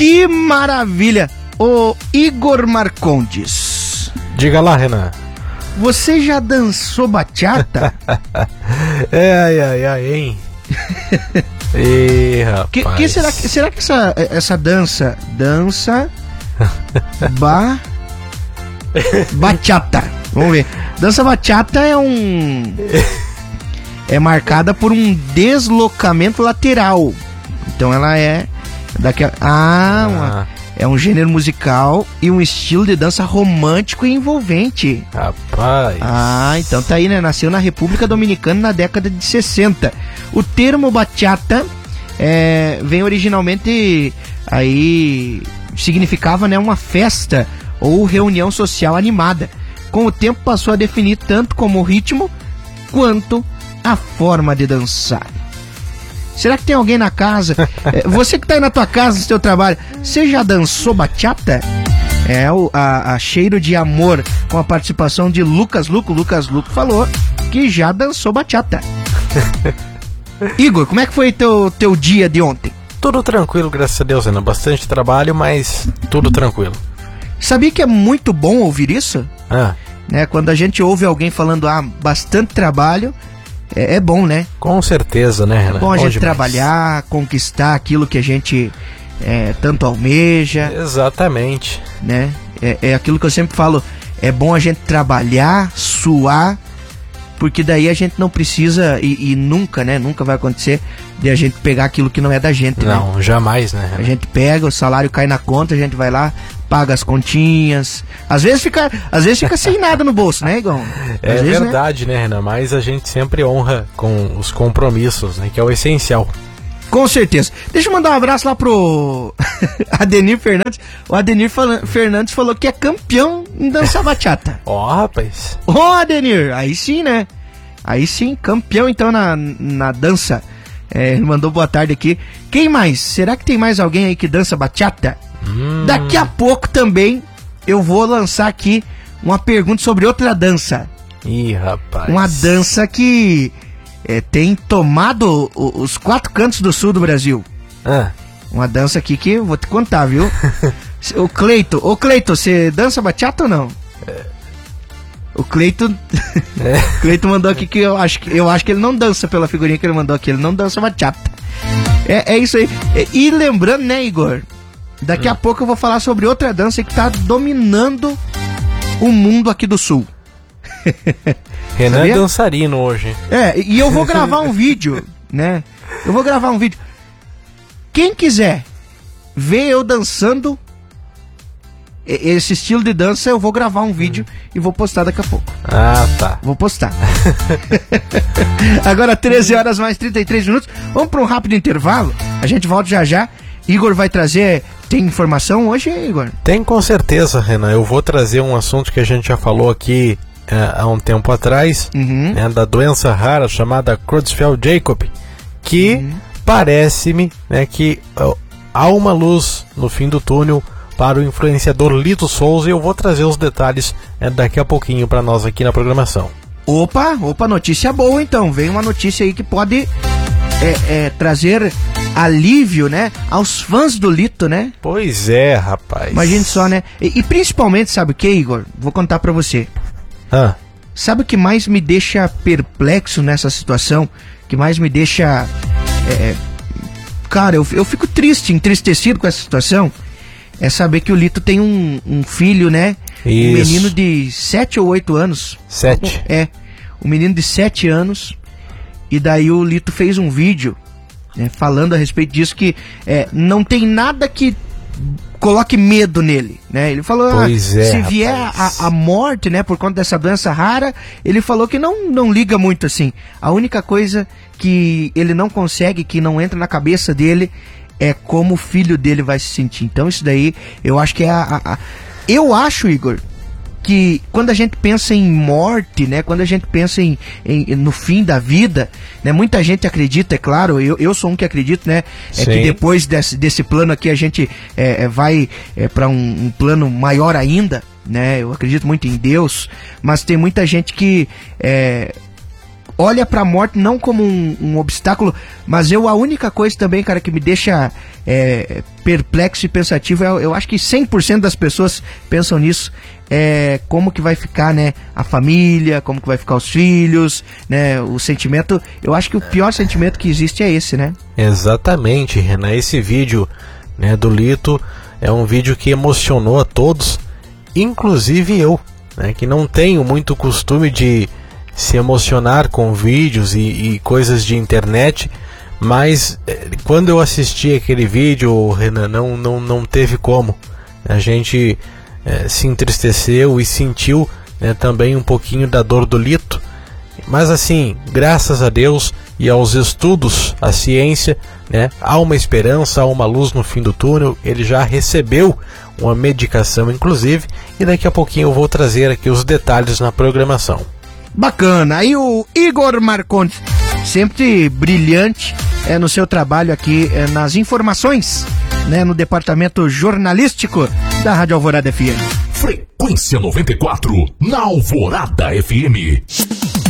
Que maravilha! Ô Igor Marcondes. Diga lá, Renan. Você já dançou bachata? Ai, hein? Ih, rapaz. Que será que essa dança bachata? Vamos ver. Dança bachata é marcada por um deslocamento lateral. Então ela é é um gênero musical e um estilo de dança romântico e envolvente. Rapaz. Então tá aí, né? Nasceu na República Dominicana na década de 60. O termo bachata vem originalmente aí significava, né, uma festa ou reunião social animada. Com o tempo passou a definir tanto como o ritmo quanto a forma de dançar. Será que tem alguém na casa? Você que tá aí na tua casa, no seu trabalho, você já dançou bachata? A Cheiro de Amor, com a participação de Lucas Luco. Lucas Luco falou que já dançou bachata. Igor, como é que foi teu dia de ontem? Tudo tranquilo, graças a Deus, Renan. Bastante trabalho, mas tudo tranquilo. Sabia que é muito bom ouvir isso? Né? Quando a gente ouve alguém falando, bastante trabalho, é bom, né? Com certeza, né, Renan? É bom a gente trabalhar, conquistar aquilo que a gente tanto almeja. Exatamente. Né? É aquilo que eu sempre falo, é bom a gente trabalhar, suar, porque daí a gente não precisa, e nunca, né? Nunca vai acontecer de a gente pegar aquilo que não é da gente, não, né? Jamais, né? A gente pega, o salário cai na conta, a gente vai lá, paga as continhas. Às vezes fica sem nada no bolso, né, Igor? É verdade, né, Renan? Mas a gente sempre honra com os compromissos, né? Que é o essencial. Com certeza. Deixa eu mandar um abraço lá pro Adenir Fernandes. O Adenir Fernandes falou que é campeão em dança bachata. Rapaz. Adenir, aí sim, né? Aí sim, campeão então na dança. Ele mandou boa tarde aqui. Quem mais? Será que tem mais alguém aí que dança bachata? Daqui a pouco também eu vou lançar aqui uma pergunta sobre outra dança. Ih, rapaz. Uma dança que tem tomado os 4 cantos do sul do Brasil. Uma dança aqui que eu vou te contar, viu? Ô Cleito, você dança bachata ou não? O Cleito Cleito mandou aqui que eu acho que ele não dança, pela figurinha que ele mandou aqui, ele não dança bachata. É isso aí. E lembrando, né, Igor? Daqui a pouco eu vou falar sobre outra dança que tá dominando o mundo aqui do sul. Renan é dançarino hoje. E eu vou gravar um vídeo, né? Eu vou gravar um vídeo. Quem quiser ver eu dançando esse estilo de dança, eu vou gravar um vídeo e vou postar daqui a pouco. Tá. Vou postar. Agora 13 horas mais 33 minutos. Vamos para um rápido intervalo. A gente volta já já. Igor vai trazer... Tem informação hoje, Igor? Tem, com certeza, Renan. Eu vou trazer um assunto que a gente já falou aqui há um tempo atrás, né, da doença rara chamada Creutzfeldt-Jakob, que parece-me, né, que há uma luz no fim do túnel para o influenciador Lito Souza, e eu vou trazer os detalhes daqui a pouquinho para nós aqui na programação. Opa, notícia boa então. Vem uma notícia aí que pode trazer alívio, né, aos fãs do Lito, né? Pois é, rapaz. Imagine só, né? E principalmente, sabe o que, Igor? Vou contar pra você. Sabe o que mais me deixa perplexo nessa situação? Que mais me deixa... Cara, eu fico entristecido com essa situação. É saber que o Lito tem um filho, né? Isso. Um menino de 7 ou 8 anos. 7. Um menino de 7 anos. E daí o Lito fez um vídeo, né, falando a respeito disso, que não tem nada que coloque medo nele, né? Ele falou, se vier a morte, né, por conta dessa doença rara, ele falou que não liga muito assim. A única coisa que ele não consegue, que não entra na cabeça dele, é como o filho dele vai se sentir. Então isso daí, eu acho que eu acho, Igor, que quando a gente pensa em morte, né, quando a gente pensa no fim da vida, né, muita gente acredita, é claro, eu sou um que acredito, né, que depois desse plano aqui a gente vai para um plano maior ainda, né, eu acredito muito em Deus, mas tem muita gente que olha para a morte não como um obstáculo, mas a única coisa também, cara, que me deixa perplexo e pensativo. Eu acho que 100% das pessoas pensam nisso. Como que vai ficar, né, a família, como que vai ficar os filhos, né, o sentimento. Eu acho que o pior sentimento que existe é esse, né? Exatamente, Renan. Esse vídeo, né, do Lito é um vídeo que emocionou a todos, inclusive eu, né, que não tenho muito costume de se emocionar com vídeos e coisas de internet, mas quando eu assisti aquele vídeo, Renan, não teve como. A gente se entristeceu e sentiu, né, também um pouquinho da dor do Lito, mas assim, graças a Deus e aos estudos, à ciência, né, há uma esperança, há uma luz no fim do túnel. Ele já recebeu uma medicação, inclusive, e daqui a pouquinho eu vou trazer aqui os detalhes na programação. Bacana. Aí o Igor Marcondes, sempre brilhante no seu trabalho aqui nas informações, né, no departamento jornalístico da Rádio Alvorada FM. Frequência 94, na Alvorada FM.